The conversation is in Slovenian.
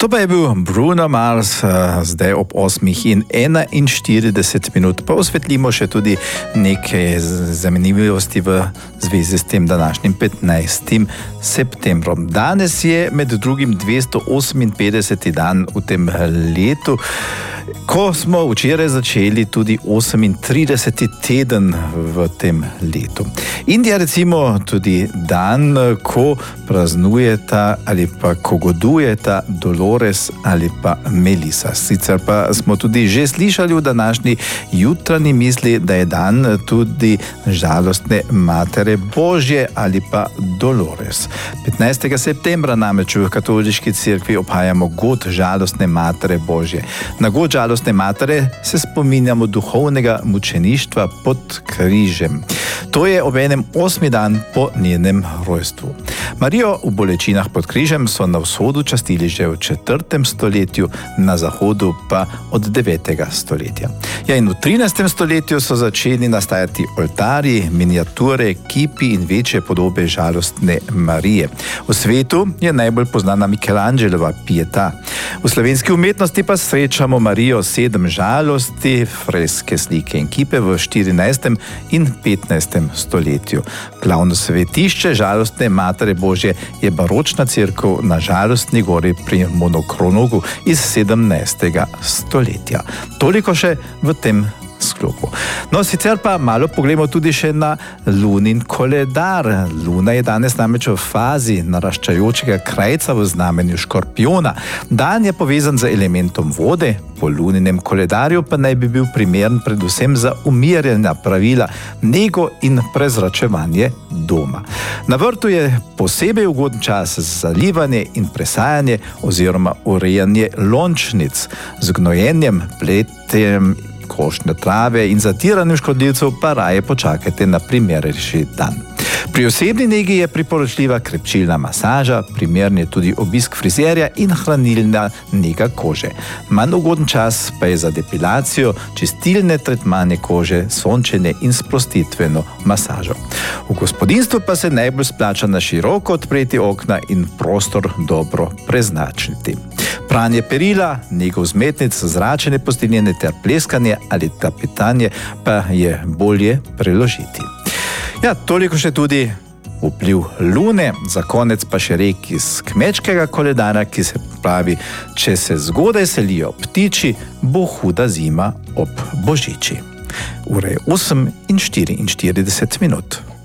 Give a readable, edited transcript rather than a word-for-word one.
To pa je bil Bruno Mars, zdaj ob 8:41, pa osvetlimo še tudi nekaj zanimivosti v zvezi s tem današnjim 15. septembrom. Danes je med drugim 258. dan v tem letu, ko smo včeraj začeli tudi 38. teden v tem letu. Indija recimo tudi dan, ko praznujeta ali pa ko godujeta Dolores ali pa Melisa. Sicer pa smo tudi že slišali v današnji jutranji misli, da je dan tudi žalostne Matere Božje ali pa Dolores. 15. septembra namreč v katoliški cerkvi obhajamo god žalostne Matere Božje. Na god žalostne Matere se spominjamo duhovnega mučeništva pod križem. To je obenem 8. dan po njenem rojstvu. Marijo v bolečinah pod križem so na vzhodu častili že v 4. stoletju, na zahodu pa od 9. stoletja. Ja, in v 13. stoletju so začeli nastajati oltarji, miniature, kipi in večje podobe žalostne Marije. V svetu je najbolj poznana Michelangelova Pietà. V slovenski umetnosti pa srečamo Marijo 7 žalosti, freske, slike in kipe v 14. in 15. stoletju. Glavno svetišče žalostne Matere Božje je baročna cerkev na Žalostni gori pri Monokronogu iz 17. stoletja. Toliko še v tem sklopu. No, sicer pa malo pogledamo tudi še na lunin koledar. Luna je danes namreč v fazi naraščajočega krajca v znamenju Škorpijona. Dan je povezan z elementom vode, po luninem koledarju pa naj bi bil primeren predvsem za umirjena pravila, nego in prezračevanje doma. Na vrtu je posebej ugoden čas za zalivanje in presajanje oziroma urejanje lončnic. Z gnojenjem, pletjem košnje trave in zatiranjem škodljivcev pa raje počakajte na primernejši dan. Pri osebni negi je priporočljiva krepčilna masaža, primeren je tudi obisk frizerja in hranilna nega kože. Manj ugoden čas pa je za depilacijo, čistilne tretmanje kože, sončenje in sprostitveno masažo. V gospodinjstvu pa se najbolj splača na široko odpreti okna in prostor dobro preznačiti. Pranje perila, nego vzmetnic, zračene posteljnine ter pleskanje ali tapetanje pa je bolje preložiti. Ja, toliko še tudi vpliv lune, za konec pa še rek iz kmečkega koledara, ki se pravi: če se zgodaj selijo ptiči, bo huda zima ob božiči. Ura je 8:44.